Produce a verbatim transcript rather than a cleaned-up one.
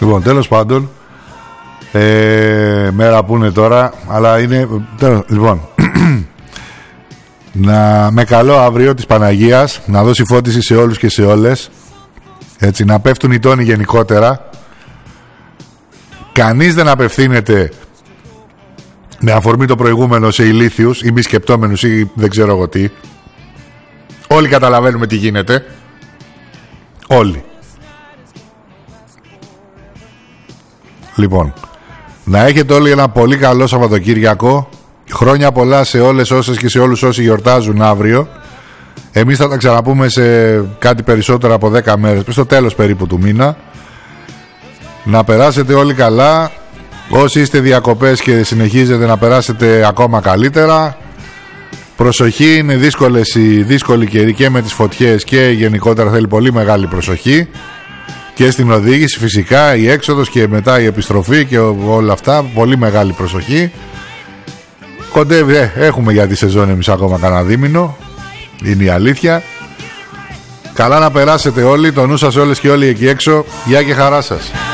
Λοιπόν, τέλος πάντων, ε, μέρα που είναι τώρα, αλλά είναι τέλος, λοιπόν να με καλό αύριο της Παναγίας να δώσει φώτιση σε όλους και σε όλες, έτσι, να πέφτουν οι τόνοι γενικότερα, κανείς δεν απευθύνεται με αφορμή το προηγούμενο σε ηλίθιους ή μη σκεπτόμενους ή δεν ξέρω εγώ τι. Όλοι καταλαβαίνουμε τι γίνεται, όλοι. Λοιπόν, να έχετε όλοι ένα πολύ καλό Σαββατοκύριακο. Χρόνια πολλά σε όλες όσες και σε όλους όσοι γιορτάζουν αύριο. Εμείς θα τα ξαναπούμε σε κάτι περισσότερο από δέκα μέρες, στο τέλος περίπου του μήνα. Να περάσετε όλοι καλά. Όσοι είστε διακοπές και συνεχίζετε, να περάσετε ακόμα καλύτερα. Προσοχή, είναι δύσκολες οι δύσκολοι καιροί και με τις φωτιές και γενικότερα θέλει πολύ μεγάλη προσοχή. Και στην οδήγηση φυσικά, η έξοδος και μετά η επιστροφή και όλα αυτά, πολύ μεγάλη προσοχή. Κοντεύει, ε, έχουμε για τη σεζόν εμείς ακόμα κανένα δίμηνο, είναι η αλήθεια. Καλά να περάσετε όλοι, το νου σας όλες και όλοι εκεί έξω. Γεια και χαρά σας.